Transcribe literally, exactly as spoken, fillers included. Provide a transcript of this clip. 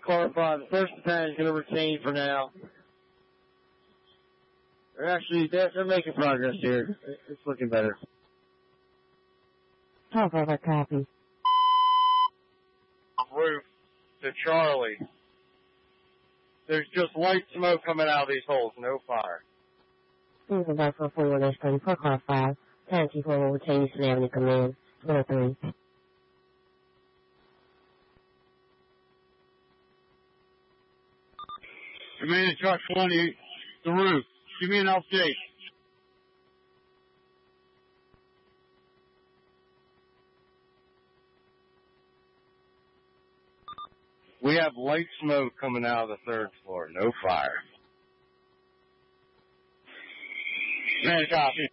Car five, the first battalion is going to retain for now. They're actually, they're, they're making progress here. It's looking better. Talk over copy. Roof to Charlie. There's just light smoke coming out of these holes, no fire. Please back for forty-one dash thirty for car five. Time T four will retain Eastern Avenue Command. Door three. Command Truck twenty, the roof. Give me an update. We have light smoke coming out of the third floor. No fire. Man, copy.